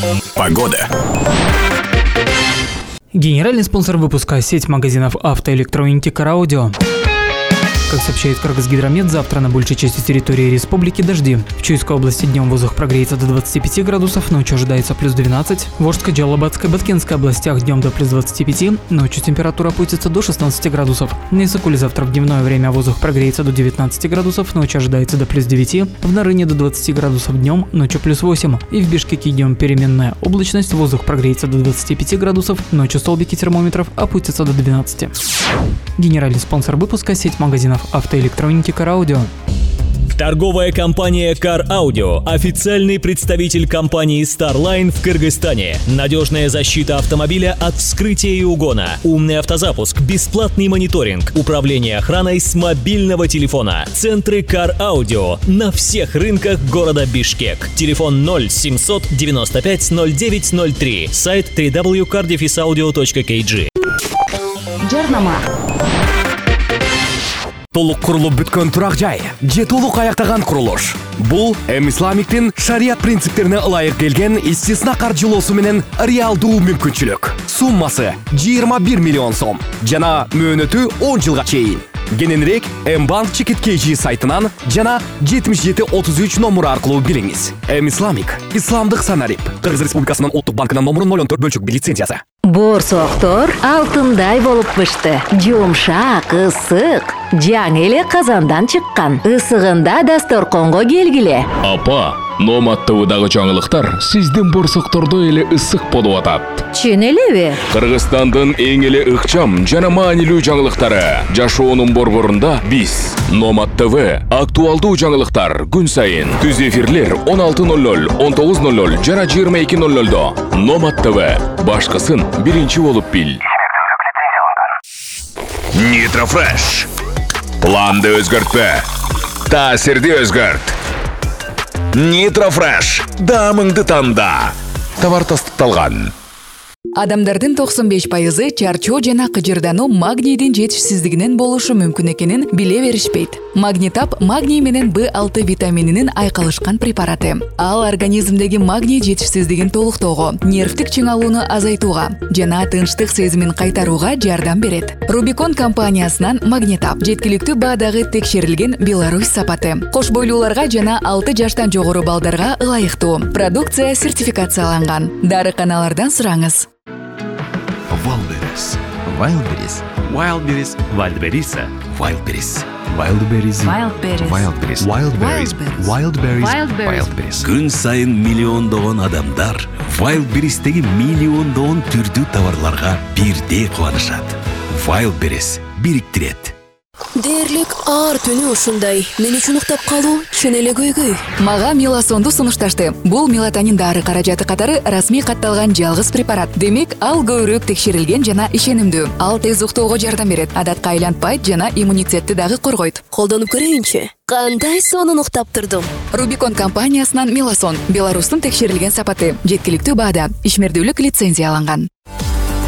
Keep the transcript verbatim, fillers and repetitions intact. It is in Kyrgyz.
Погода. Генеральный спонсор выпуска — сеть магазинов автоэлектроники «Караудио». Как сообщает Кыргызгидромет, завтра на большей части территории республики дожди. В Чуйской области днем воздух прогреется до двадцати пяти градусов, ночью ожидается плюс двенадцать. В Волжской, Джалабадской, Баткенской областях днем до плюс двадцати пяти, ночью температура опустится до шестнадцати градусов. На Исыкуле завтра в дневное время воздух прогреется до девятнадцати градусов, ночью ожидается до плюс девяти. В Нарыне до двадцати градусов днем, ночью плюс восемь. И в Бишкеке днем переменная облачность, воздух прогреется до двадцати пяти градусов, ночью столбики термометров опустятся до двенадцати. Генеральный спонсор выпуска — сеть магазинов автоэлектроники «Караудио». Торговая компания Car Audio – официальный представитель компании Starline в Кыргызстане. Надежная защита автомобиля от вскрытия и угона, умный автозапуск, бесплатный мониторинг, управление охраной с мобильного телефона. Центры Car Audio на всех рынках города Бишкек. Телефон ноль семьсот девяносто пять ноль девять ноль три. Сайт дабл ю дабл ю дабл ю точка кар audio точка кей джи. Жарнама. Толук курулуп бүткөн турак жай же толук аяктаган курулуш. Бул эм исламиктин шарият принциптерине ылайык келген истисна каржылоосу менен реалдуу мүмкүнчүлүк. Суммасы жыйырма бир миллион сом жана мөөнөтү он жылга чейин. Кененирээк М-банк чекит кей джи сайтынан жана жетимиш жети отуз үч номуру аркылуу билиңиз. Эм исламик исламдык санарип. Кыргыз Республикасынын улуттук банкынын номуру ноль он төрт бөлчөк бир лицензиясы. Борсоктор алтындай болуп пышты. Жумшак, ысык, жаңы эле казандан чыккан. Ысыгында дасторконго келгиле. Апа, Номад ТВдагы жаңылыктар сиздин борсоктордо эле ысык болуп атат. Чын элеби? Кыргызстандын эң эле ыкчам жана маанилүү жаңылыктары. Жашоонун борборунда биз. Номад ТВ актуалдуу жаңылыктар күн сайын. Түз эфирлер он алты ноль ноль, он тогуз ноль ноль жана жыйырма эки ноль нольдо. Номад ТВ. Башкасын биринчи болуп бил. Нитрофреш. Планды өзгөртпө. Таасирди өзгөрт. Нитрофреш. Даамыңды танда. Товар тастыкталган. Адамдардын токсон беш пайызы чарчоо жана кыжырдануу магнийдин жетишсиздигинен болушу мүмкүн экенин биле беришпейт. Магнитап магний менен бэ алты витамининин айкалышкан препараты. Ал организмдеги магний жетишсиздигин толуктоого, нервтик чыңалууну азайтууга жана тынчтык сезимин кайтарууга жардам берет. Рубикон компаниясынан Магнитап жеткиликтүү баадагы текшерилген Беларусь сапаты. Кош бойлууларга жана алты жаштан жогору балдарга ылайыктуу. Продукция сертификацияланган. Дарыканалардан сураңыз. Wildberries. Wildberries. Wildberries. Wildberries. Wildberries. Wildberries. Wildberries. Wildberries. Wildberries. Wildberries. Күн сайын миллиондогон адамдар Wildberries'теги миллиондогон түрдүү товарларга бирдей кубанышат. Wildberries бириктирет. Дээрлик аар түнү ушундай. Мен үчүн уктап калуу чын эле көйгөй. Мага меласонду сунушташты. Бул мелатонин дары каражаты катары расмий катталган жалгыз препарат. Демек, ал көбүрөөк текшерилген жана ишенимдүү. Ал тез уктоого жардам берет, адатка айлантпайт жана иммунитетти дагы коргойт. Колдонуп көрөйүнчү. Кандай сонун уктап турдум. Рубикон компаниясынан Меласон, Беларустун текшерилген сапаты, жеткиликтүү баада, ишмердүүлүк лицензияланган.